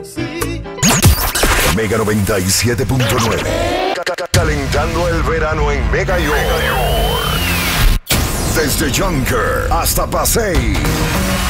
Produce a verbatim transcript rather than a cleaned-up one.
Sí. Mega noventa y siete punto nueve. Calentando el verano en Mega York. Desde Junker hasta Pasay.